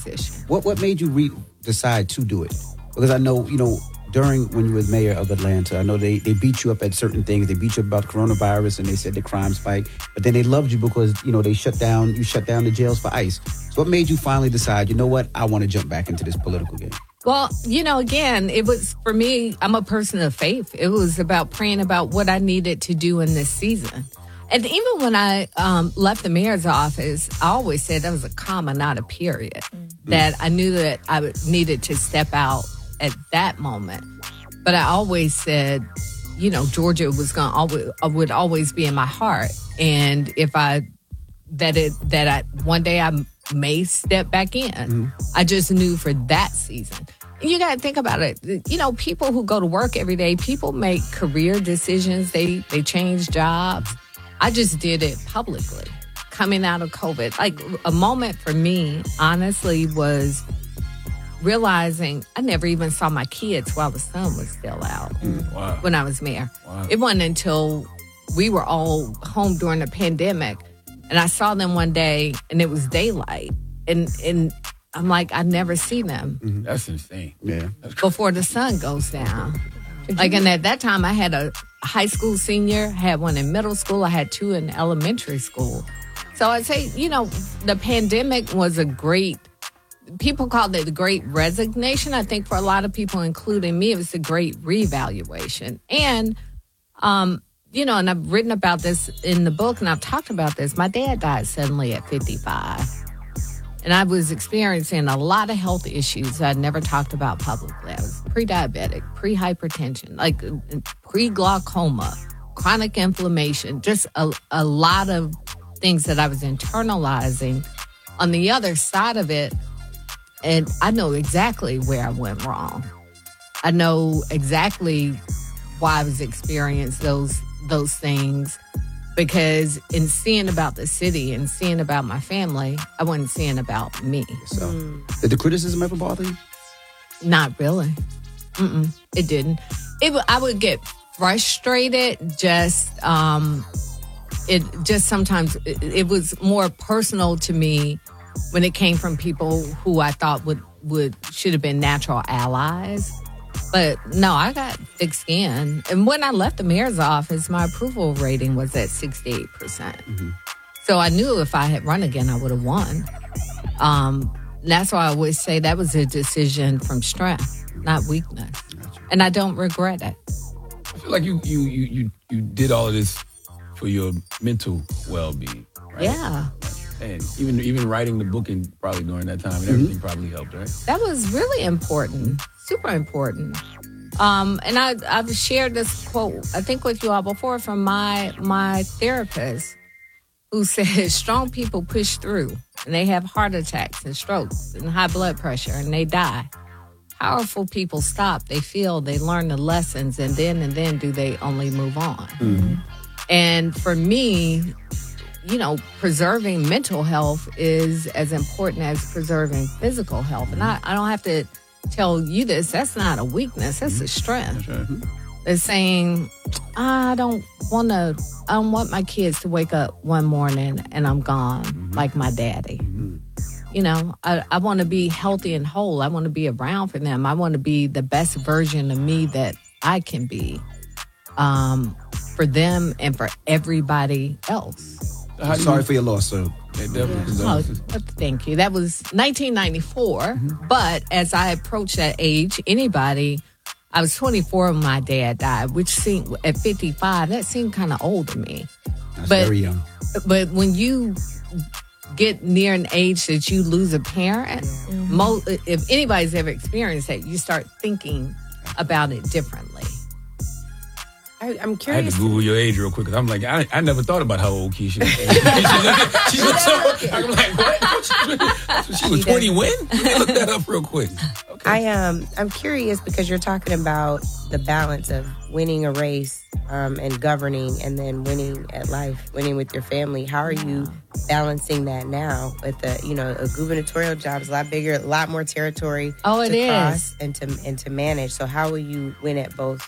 position. What made you decide to do it? Because I know, during when you were mayor of Atlanta, I know they beat you up at certain things. They beat you up about coronavirus and they said the crime spike. But then they loved you because, you shut down the jails for ICE. So what made you finally decide, you know what, I want to jump back into this political game? Well, again, it was, for me, I'm a person of faith. It was about praying about what I needed to do in this season. And even when I left the mayor's office, I always said that was a comma, not a period. Mm-hmm. That I knew that I needed to step out at that moment. But I always said, Georgia would always be in my heart. And if one day I may step back in. Mm-hmm. I just knew for that season. And you got to think about it. People who go to work every day, people make career decisions. They change jobs. I just did it publicly coming out of COVID. Like, a moment for me, honestly, was realizing I never even saw my kids while the sun was still out. Wow. When I was mayor. Wow. It wasn't until we were all home during the pandemic and I saw them one day and it was daylight. And I'm like, I'd never see them. Mm-hmm. That's insane. Yeah. Before the sun goes down. And at that time, I had a high school senior, had one in middle school, I had two in elementary school. So I'd say, the pandemic was people called it the great resignation. I think for a lot of people, including me, it was the great reevaluation. And, and I've written about this in the book and I've talked about this. My dad died suddenly at 55. And I was experiencing a lot of health issues I'd never talked about publicly. I was pre-diabetic, pre-hypertension, like pre-glaucoma, chronic inflammation, just a lot of things that I was internalizing. On the other side of it, and I know exactly where I went wrong. I know exactly why I was experiencing those things. Because in seeing about the city and seeing about my family, I wasn't seeing about me. So, did the criticism ever bother you? Not really. It didn't. I would get frustrated. Just sometimes it was more personal to me when it came from people who I thought should have been natural allies. But no, I got thick skin. And when I left the mayor's office, my approval rating was at 68%. Mm-hmm. So I knew if I had run again, I would have won. That's why I always say that was a decision from strength, not weakness. And I don't regret it. I feel like you did all of this for your mental well-being, right? Yeah. And even writing the book and probably during that time and everything probably helped, right? That was really important. Super important. And I've shared this quote, I think, with you all before from my therapist, who says strong people push through and they have heart attacks and strokes and high blood pressure and they die. Powerful people stop, they feel, they learn the lessons, and then do they only move on. Mm-hmm. And for me, preserving mental health is as important as preserving physical health. And I don't have to tell you this. That's not a weakness. That's a strength. That's right. It's saying, I don't want my kids to wake up one morning and I'm gone like my daddy. Mm-hmm. I want to be healthy and whole. I want to be around for them. I want to be the best version of me that I can be for them and for everybody else. Sorry for your loss, sir. Thank you. That was 1994. Mm-hmm. But as I approached that age, I was 24 when my dad died, which seemed, at 55, that seemed kind of old to me. That's very young. But when you get near an age that you lose a parent, if anybody's ever experienced that, you start thinking about it differently. I'm curious. I had to Google your age real quick because I'm like, I never thought about how old Keisha is. She looks so, I'm like, what? She was 20 when? Let me look that up real quick. Okay. I'm curious because you're talking about the balance of winning a race and governing, and then winning at life, winning with your family. How are you balancing that now with a gubernatorial job is a lot bigger, a lot more territory to cross and to manage. So how will you win at both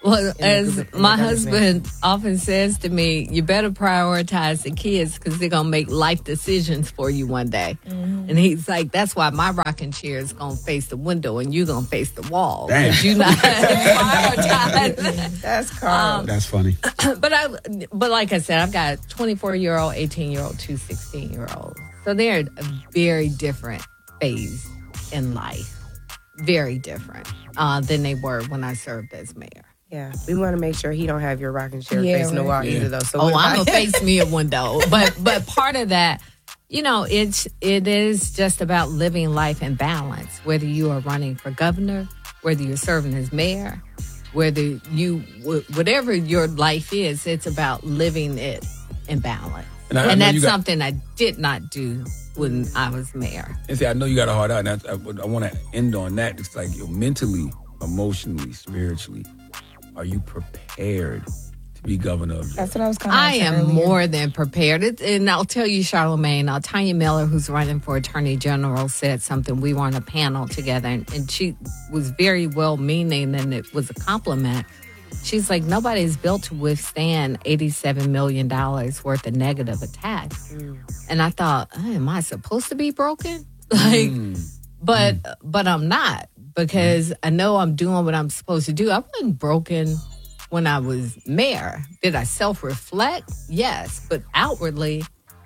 Well, the as group of my governors. husband often says to me, you better prioritize the kids because they're going to make life decisions for you one day. Mm-hmm. And he's like, that's why my rocking chair is going to face the window and you're going to face the wall. Damn. 'Cause you not prioritize. That's Carl. That's funny. But like I said, I've got a 24-year-old, 18-year-old, 2 16-year-olds. So they're a very different phase in life. Very different than they were when I served as mayor. Yeah, we want to make sure he don't have your rocking chair Yeah, facing the right. wall either, though. So Oh, what I'm about- gonna face me a window. But part of that, it is just about living life in balance. Whether you are running for governor, whether you're serving as mayor, whatever your life is, it's about living it in balance. And I know And that's you got- something I did not do when I was mayor. And see, I know you got a hard out, and I want to end on that. It's like mentally, emotionally, spiritually, are you prepared to be governor of Georgia? That's what I was kind of I am more than prepared. And I'll tell you, Charlamagne, Tanya Miller, who's running for Attorney General, said something. We were on a panel together, and she was very well-meaning, and it was a compliment. She's like, nobody's built to withstand $87 million worth of negative attacks. And I thought, am I supposed to be broken? But I'm not, because I know I'm doing what I'm supposed to do. I wasn't broken when I was mayor. Did I self-reflect? Yes, but outwardly,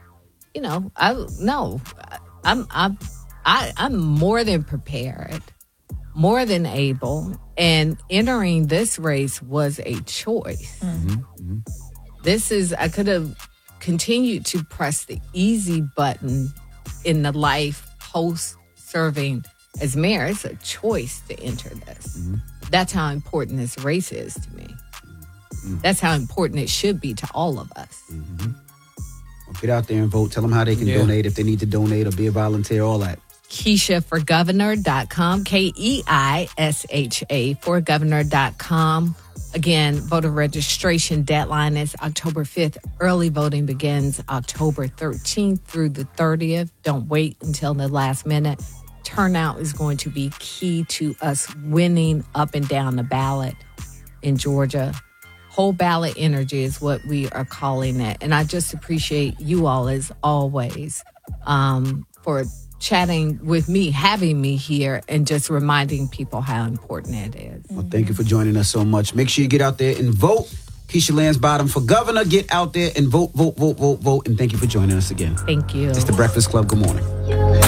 I'm more than prepared, more than able, and entering this race was a choice. I could have continued to press the easy button in the life post serving as mayor. It's a choice to enter this. That's how important this race is to me. That's how important it should be to all of us. Well, get out there and vote. Tell them how they can donate if they need to donate or be a volunteer, all that. KeishaForGovernor.com, KEISHA forgovernor.com. Again, voter registration deadline is October 5th. Early voting begins October 13th through the 30th. Don't wait until the last minute. Turnout is going to be key to us winning up and down the ballot in Georgia. Whole ballot energy is what we are calling it. And I just appreciate you all, as always, for chatting with me, having me here, and just reminding people how important it is. Well, thank you for joining us so much. Make sure you get out there and vote. Keisha Lansbottom for governor. Get out there and vote, vote, vote, vote, vote. And thank you for joining us again. Thank you. It's the Breakfast Club. Good morning.